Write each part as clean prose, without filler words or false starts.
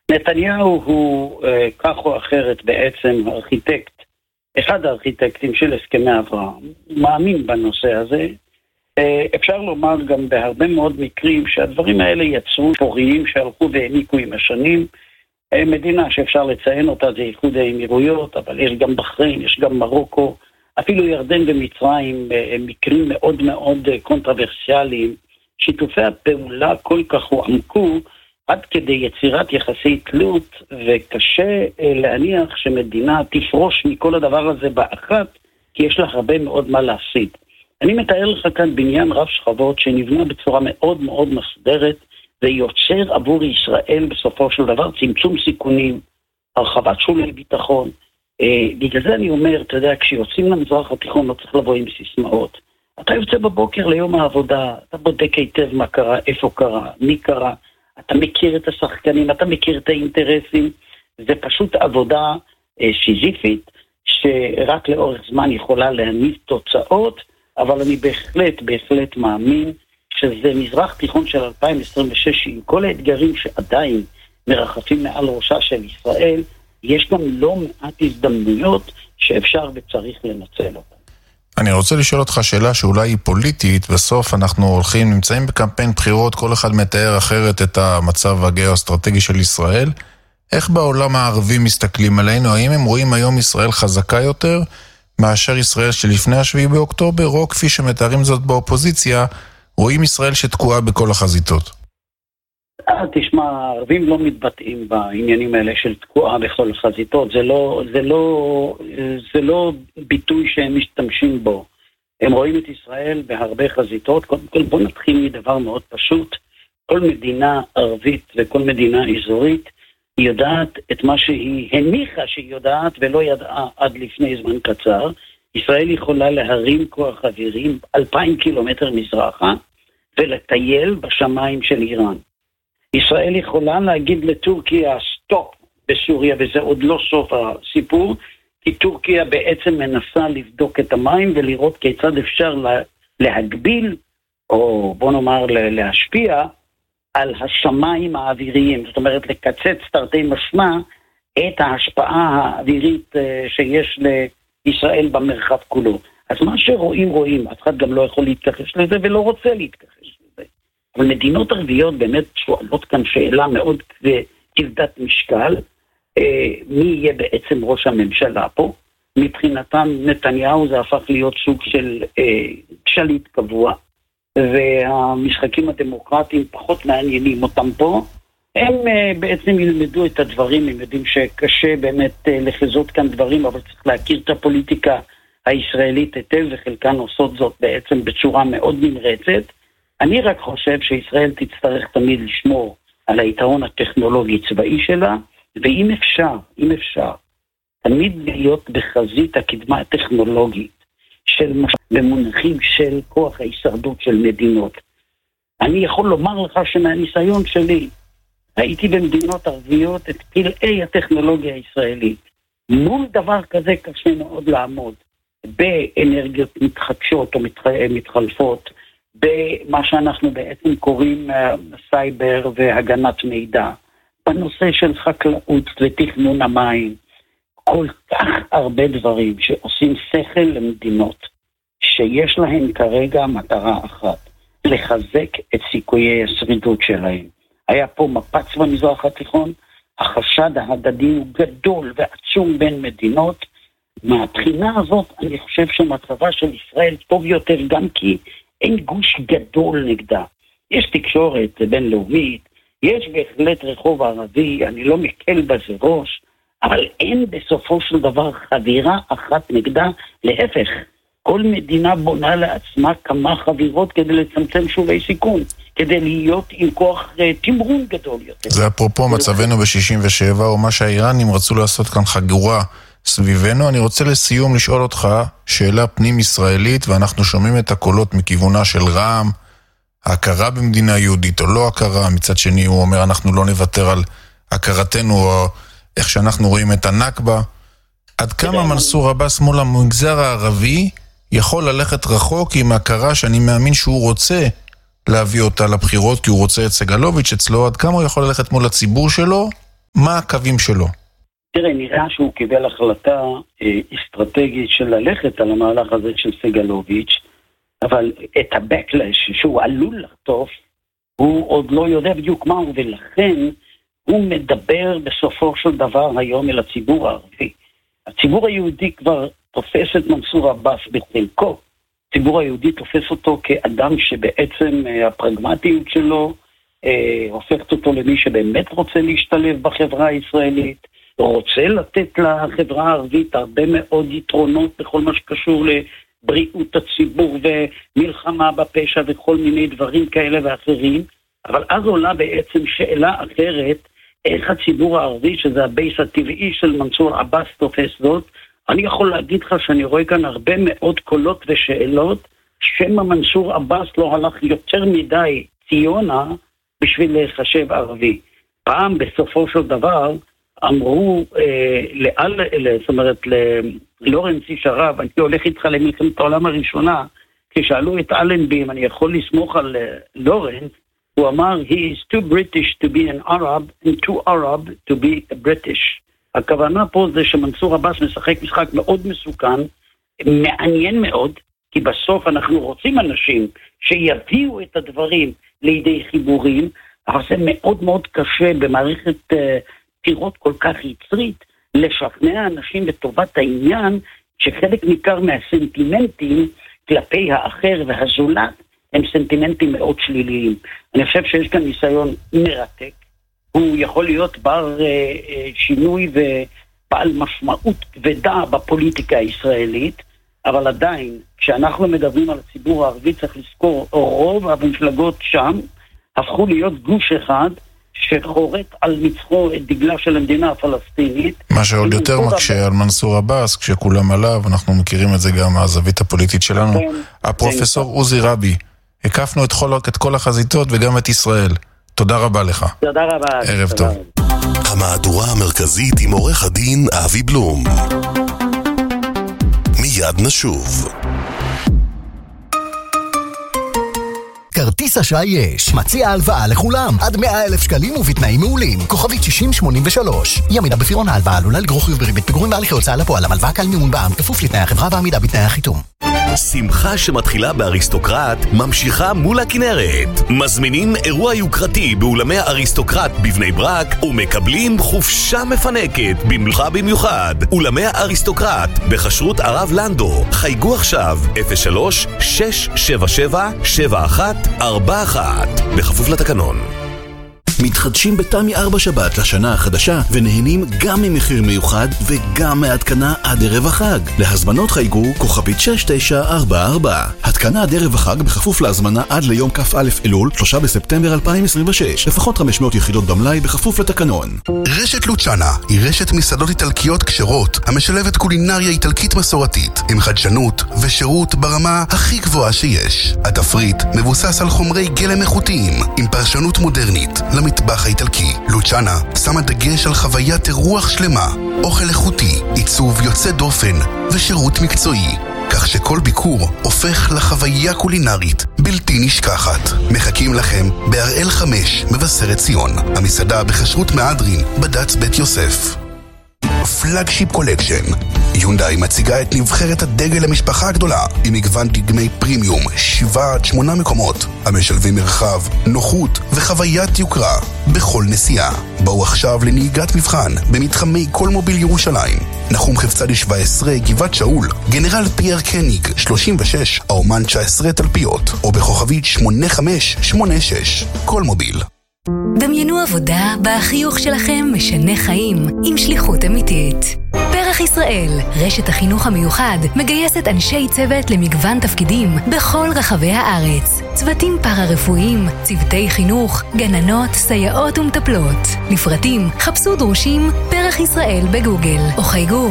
נתניהו הוא כך או אחרת בעצם אחד הארכיטקטים של הסכמי אברהם, מאמין בנושא הזה. אפשר לומר גם בהרבה מאוד מקרים שהדברים האלה יצרו פוריים שהלכו והעמיקו עם השנים. מדינה שאפשר לציין אותה זה איחוד האמירויות, אבל יש גם בחריין, יש גם מרוקו, אפילו ירדן ומצרים, מקרים מאוד מאוד קונטרוברסיאליים. שיתופי הפעולה כל כך הועמקו עד כדי יצירת יחסי תלות, וקשה להניח שמדינה תפרוש מכל הדבר הזה באחת, כי יש לך הרבה מאוד מה להפסיד. אני מתאר לך כאן בניין רב שכבות שנבנה בצורה מאוד מאוד מסודרת, ויוצר עבור ישראל בסופו של דבר צמצום סיכונים, הרחבת שולי ביטחון. בגלל זה אני אומר, אתה יודע, כשיוצאים למזרח התיכון לא צריך לבוא עם סיסמאות. אתה יוצא בבוקר ליום העבודה, אתה בודק היטב מה קרה, איפה קרה, מי קרה, אתה מכיר את השחקנים, אתה מכיר את האינטרסים. זה פשוט עבודה סיזיפית שרק לאורך זמן יכולה להניב תוצאות, אבל אני בהחלט מאמין שזה מזרח תיכון של 2026 עם כל האתגרים שעדיין מרחפים מעל ראשה של ישראל. יש גם לא מעט הזדמנויות שאפשר וצריך לנצל אותן. אני רוצה לשאול אותך שאלה שאולי היא פוליטית. בסוף אנחנו נמצאים בקמפיין בחירות, כל אחד מתאר אחרת את המצב הגיאו-אסטרטגי של ישראל. איך בעולם הערבי מסתכלים עלינו? האם הם רואים היום ישראל חזקה יותר מאשר ישראל שלפני 7 באוקטובר, או כפי שמתארים זאת באופוזיציה, רואים ישראל שתקועה בכל החזיתות? תשמע, הערבים לא מתבטאים בעניינים האלה של תקועה בכל החזיתות. זה לא ביטוי שהם משתמשים בו. הם רואים את ישראל בהרבה חזיתות. קודם כל בוא נתחיל מדבר מאוד פשוט. כל מדינה ערבית וכל מדינה אזורית יודעת את מה שהיא הניחה שהיא יודעת ולא ידעה עד לפני זמן קצר. ישראל יכולה להרים כוח אווירים 2,000 קילומטר מזרחה ולטייל בשמיים של איראן. ישראל יכולה להגיד לטורקיה סטופ בסוריה, וזה עוד לא סוף הסיפור, כי טורקיה בעצם מנסה לבדוק את המים ולראות כיצד אפשר להגביל, או בוא נאמר להשפיע על השמיים האוויריים, זאת אומרת לקצץ תרתי משמע את ההשפעה האווירית שיש לישראל במרחב כולו. אז מה שרואים, אף אחד גם לא יכול להתכחש לזה ולא רוצה להתכחש לזה. אבל מדינות ערביות באמת שואלות כאן שאלה מאוד כבדת משקל, מי יהיה בעצם ראש הממשלה פה? מבחינתם נתניהו זה הפך להיות סוג של שליט קבוע, והמשחקים הדמוקרטיים פחות מעניינים אותם פה. הם בעצם ילמדו את הדברים, הם יודעים שקשה באמת לחזות כאן דברים, אבל צריך להכיר את הפוליטיקה הישראלית היטב, וחלקן עושות זאת בעצם בצורה מאוד נמרצת. אני רק חושב שישראל תצטרך תמיד לשמור על היתרון הטכנולוגי צבאי שלה, ואם אפשר, תמיד להיות בחזית הקדמה הטכנולוגית במונחים של כוח ההישרדות של מדינות. אני יכול לומר לך שמהניסיון שלי, הייתי במדינות ערביות את פלאי הטכנולוגיה הישראלית. מול דבר כזה קשה מאוד לעמוד, באנרגיות מתחדשות או מתחלפות, במה שאנחנו בעצם קוראים סייבר והגנת מידע, בנושא של חקלאות ותכנון המים, כל כך הרבה דברים שעושים שכל למדינות שיש להן כרגע מטרה אחת, לחזק את סיכויי השרידות שלהם. היה פה מפץ במזרח התיכון, החשד ההדדי הוא גדול ועצום בין מדינות. מהבחינה הזאת אני חושב שמצבה של ישראל טוב יותר, גם כי אין גוש גדול נגדה. יש תקשורת בינלאומית, יש בהחלט רחוב ערבי, אני לא מקל בזה ראש, אבל אין בסופו של דבר חבירה אחת נגדה. להפך, כל מדינה בונה לעצמה כמה חבירות כדי לצמצם שולי סיכון, כדי להיות עם כוח תמרון גדול יותר. זה אפרופו מצבנו ב-67, או מה שהאיראנים רצו לעשות כאן חגורה סביבנו. אני רוצה לסיום לשאול אותך שאלה פנים ישראלית, ואנחנו שומעים את הקולות מכיוונה של רע"מ, ההכרה במדינה יהודית או לא הכרה. מצד שני הוא אומר אנחנו לא נוותר על הכרתנו, או איך שאנחנו רואים את הנכבה. עד כמה מנסור עבאס מול המגזר הערבי יכול ללכת רחוק עם הכרה שאני מאמין שהוא רוצה להביא אותה לבחירות, כי הוא רוצה את סגלוביץ' אצלו? עד כמה הוא יכול ללכת מול הציבור שלו מה הקווים שלו? תראה, נראה שהוא קיבל החלטה אסטרטגית של ללכת על המהלך הזה של סגלוביץ', אבל את הבקלש שהוא עלול לחטוף, הוא עוד לא יודע בדיוק מהו, ולכן הוא מדבר בסופו של דבר היום אל הציבור הערבי. הציבור היהודי כבר תופס את מנסור עבאס בחלקו. הציבור היהודי תופס אותו כאדם שבעצם הפרגמטיות שלו הופכת אותו למי שבאמת רוצה להשתלב בחברה הישראלית, רוצה לתת לחברה הערבית הרבה מאוד יתרונות בכל מה שקשור לבריאות הציבור ומלחמה בפשע וכל מיני דברים כאלה ואחרים, אבל אז עולה בעצם שאלה אחרת, איך הציבור הערבי, שזה הבייס הטבעי של מנסור עבאס, תופס זאת. אני יכול להגיד לך שאני רואה כאן הרבה מאוד קולות ושאלות, שמה מנסור עבאס לא הלך יותר מדי ציונה בשביל להיחשב ערבי. פעם בסופו של דבר אמרו זאת אומרת ללורנס איש ערב, אני הולך איתך למלחמת העולם הראשונה, כששאלו את אלנבי אם אני יכול לסמוך על לורנס, הוא אמר, he is too British to be an Arab and too Arab to be a British. הכוונה פה זה שמנסור עבאס משחק משחק מאוד מסוכן, מעניין מאוד, כי בסוף אנחנו רוצים אנשים שיביאו את הדברים לידי חיבורים, אבל זה מאוד מאוד קשה במערכת בחירות כל כך יצרית, לשכנע אנשים לטובת העניין, שחלק ניכר מהסנטימנטים כלפי האחר והזולת, הם סנטימנטים מאוד שליליים. אני חושב שיש כאן ניסיון מרתק, הוא יכול להיות בר שינוי ובעל משמעות כבדה בפוליטיקה הישראלית, אבל עדיין, כשאנחנו מדברים על הציבור הערבי, צריך לזכור, רוב המפלגות שם הפכו להיות גוש אחד, שחורט על מצחו את דגלה של המדינה הפלסטינית. מה שעוד יותר מקשה על מנסור עבאס, כשכולם עליו, אנחנו מכירים את זה גם מהזווית הפוליטית שלנו. הפרופסור עוזי רבי, הקפנו את כל החזיתות וגם את ישראל. תודה רבה לך. תודה רבה. ערב טוב. המהדורה המרכזית עם עורך הדין אבי בלום. מיד נשוב. כרטיס אשראי יש, מציע הלוואה לכולם, עד 100,000 שקלים ובתנאים מעולים. כוכבית 6083. ימידה בפירעון ההלוואה עלולה לגרור חיוב בריבית פיגורים והליכי הוצאה לפועל. המלוואה קל מימון בע"מ, כפוף לתנאי החברה ועמידה בתנאי החיתום. שמחה שמתחילה באריסטוקרט ממשיכה מול הכנרת. מזמינים אירוע יוקרתי באולמי האריסטוקרט בבני ברק ומקבלים חופשה מפנקת במלוכה במיוחד. אולמי האריסטוקרט בחשרות הרב לנדו. חייגו עכשיו 03-677-7141 בכפוף לתקנון. מתחדשים בתמי 4 שבת לשנה החדשה ונהנים גם ממחיר מיוחד וגם מהתקנה עד ערב החג. להזמנות חייגו כוכבית 6944. התקנה עד ערב החג בכפוף להזמנה עד ליום כ"א אלול 3 בספטמבר 2026. לפחות 500 יחידות במלאי בכפוף לתקנון. רשת לוצ'אנה היא רשת מסעדות איטלקיות כשרות המשלבת קולינריה איטלקית מסורתית עם חדשנות ושירות ברמה הכי גבוהה שיש. התפריט מבוסס על חומרי גלם איכותיים עם פרשנות מודרנית למטבח האיטלקי. לוצ'אנה שמה דגש על חוויית אירוח שלמה, אוכל איכותי, עיצוב יוצא דופן ושירות מקצועי, כך שכל ביקור הופך לחוויה קולינרית בלתי נשכחת. מחכים לכם בהראל 5 מבשרת ציון, המסעדה בחשרות מהדרין בד"ץ בית יוסף. פלאגשיפ קולקשן. יונדאי מציגה את נבחרת הדגל למשפחה הגדולה עם מגוון דגמי פרימיום 7-8 מקומות המשלבים מרחב, נוחות וחוויית יוקרה בכל נסיעה. בואו עכשיו לנהיגת מבחן במתחמי כל מוביל ירושלים, נחום חפצדי 17 גבעת שאול, גנרל פייר קניג 36 האומן 19 תלפיות, או בכוכבית 8586 כל מוביל. דמיינו עבודה בה החיוך שלכם משנה חיים עם שליחות אמיתית. פרח ישראל, רשת החינוך המיוחד, מגייסת אנשי צוות למגוון תפקידים בכל רחבי הארץ. צוותים פארה-רפואיים, צוותי חינוך, גננות, סייעות ומטפלות. לפרטים, חפשו דרושים פרח ישראל בגוגל, או חייגו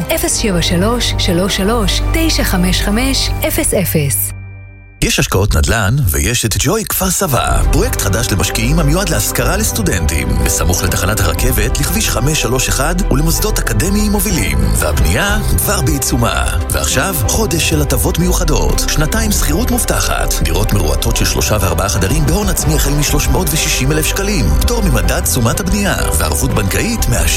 073-33-955-00. יש השקעות נדל"ן ויש את ג'וי כפר סבא, פרויקט חדש למשקיעים המיועד להשכרה לסטודנטים, בסמוך לתחנת הרכבת לכביש 531 ולמוסדות אקדמיים מובילים, והבנייה כבר בעיצומה. ועכשיו חודש של הטבות מיוחדות, 2 שכירות מובטחת, דירות מרועטות של 3 ו4 חדרים בהון עצמי החל מ-360,000 שקלים, פטור ממדד תשומת הבנייה, וערבות בנקאית